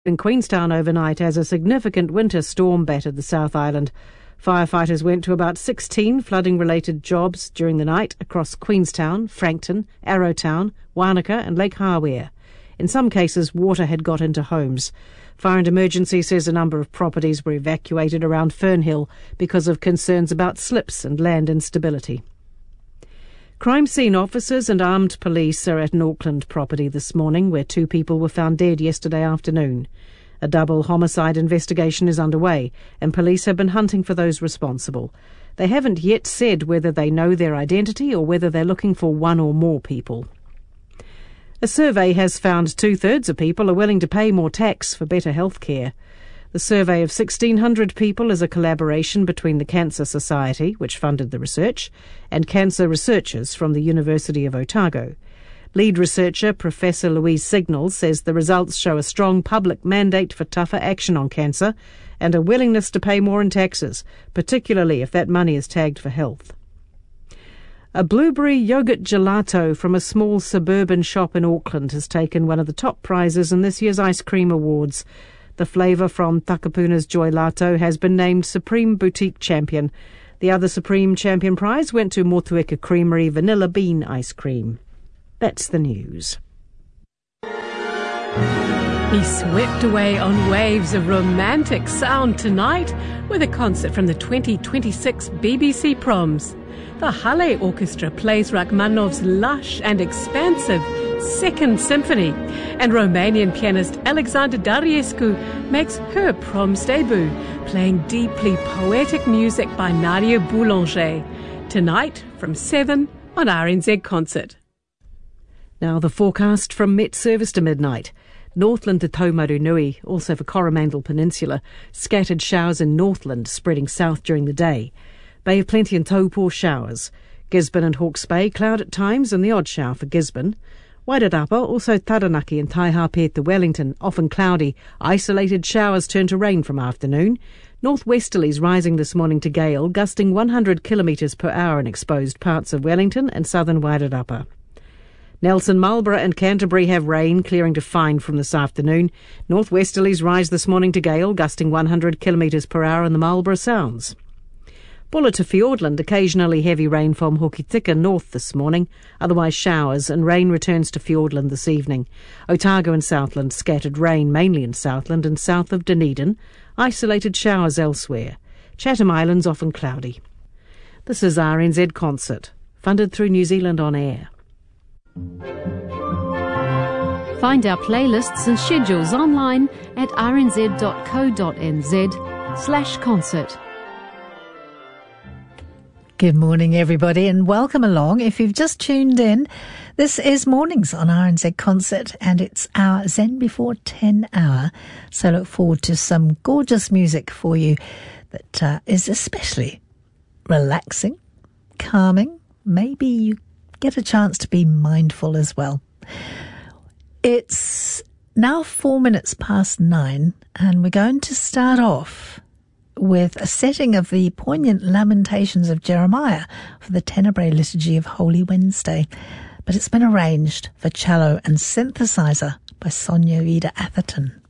in Queenstown overnight as a significant winter storm battered the South Island. Firefighters went to about 16 flooding-related jobs during the night across Queenstown, Frankton, Arrowtown, Wanaka and Lake Hawea. In some cases, water had got into homes. Fire and Emergency says a number of properties were evacuated around Fernhill because of concerns about slips and land instability. Crime scene officers and armed police are at an Auckland property this morning where 2 people were found dead yesterday afternoon. A double homicide investigation is underway and police have been hunting for those responsible. They haven't yet said whether they know their identity or whether they're looking for one or more people. A survey has found 2/3 of people are willing to pay more tax for better health care. The survey of 1,600 people is a collaboration between the Cancer Society, which funded the research, and cancer researchers from the University of Otago. Lead researcher Professor Louise Signals says the results show a strong public mandate for tougher action on cancer and a willingness to pay more in taxes, particularly if that money is tagged for health. A blueberry yogurt gelato from a small suburban shop in Auckland has taken one of the top prizes in this year's Ice Cream Awards. The flavour from Takapuna's Joylato has been named Supreme Boutique Champion. The other Supreme Champion prize went to Motueka Creamery Vanilla Bean Ice Cream. That's the news. Be swept away on waves of romantic sound tonight with a concert from the 2026 BBC Proms. The Halle Orchestra plays Rachmaninoff's lush and expansive Second Symphony, and Romanian pianist Alexandra Dariescu makes her Proms debut, playing deeply poetic music by Nadia Boulanger. Tonight from 7 on RNZ Concert. Now the forecast from Met Service to midnight. Northland to Taumarunui, also for Coromandel Peninsula. Scattered showers in Northland, spreading south during the day. Bay of Plenty and Taupo showers. Gisborne and Hawke's Bay, cloud at times and the odd shower for Gisborne. Wairarapa, also Taranaki and Taihape to Wellington, often cloudy. Isolated showers turn to rain from afternoon. Northwesterlies rising this morning to gale, gusting 100 kilometres per hour in exposed parts of Wellington and southern Wairarapa. Nelson, Marlborough and Canterbury have rain, clearing to fine from this afternoon. Northwesterlies rise this morning to gale, gusting 100 kilometres per hour in the Marlborough Sounds. Bulla to Fiordland, occasionally heavy rain from Hokitika north this morning, otherwise showers, and rain returns to Fiordland this evening. Otago and Southland, scattered rain mainly in Southland and south of Dunedin, isolated showers elsewhere. Chatham Islands often cloudy. This is RNZ Concert, funded through New Zealand On Air. Find our playlists and schedules online at rnz.co.nz/concert. Good morning, everybody, and welcome along. If you've just tuned in, this is Mornings on RNZ Concert, and it's our Zen Before 10 hour. So look forward to some gorgeous music for you that is especially relaxing, calming. Maybe you get a chance to be mindful as well. It's now 4 minutes past 9, and we're going to start off with a setting of the poignant Lamentations of Jeremiah for the Tenebrae Liturgy of Holy Wednesday. But it's been arranged for cello and synthesizer by Sonia Vida Atherton.